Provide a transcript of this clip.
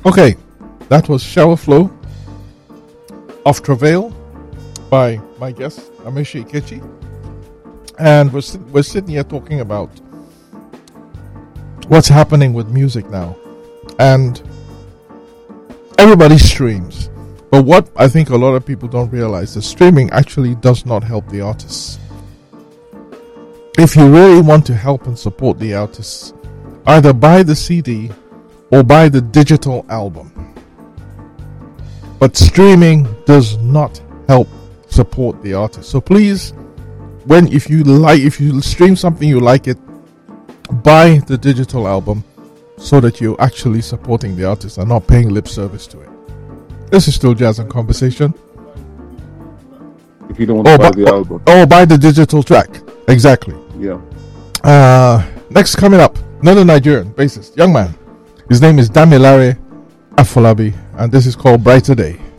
Okay, that was Shower Flow of Travail by my guest, Amaechi Ikechi. And we're sitting here talking about what's happening with music now. And everybody streams. But what I think a lot of people don't realize is streaming actually does not help the artists. If you really want to help and support the artists, either buy the CD or buy the digital album. But streaming does not help support the artist. So please, if you stream something you like it, buy the digital album so that you're actually supporting the artist and not paying lip service to it. This is still Jazz and Conversation. If you don't want to buy the album. Oh, buy the digital track. Exactly. Yeah. Next coming up, another Nigerian bassist, young man. His name is Damilare Afolabi, and this is called Brighter Day.